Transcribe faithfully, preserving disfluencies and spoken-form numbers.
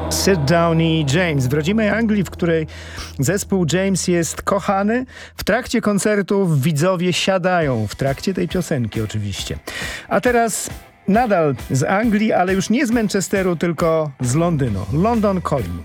Sit Down i James. W rodzimej Anglii, w której zespół James jest kochany, w trakcie koncertów widzowie siadają. W trakcie tej piosenki oczywiście. A teraz nadal z Anglii, ale już nie z Manchesteru, tylko z Londynu. London Calling.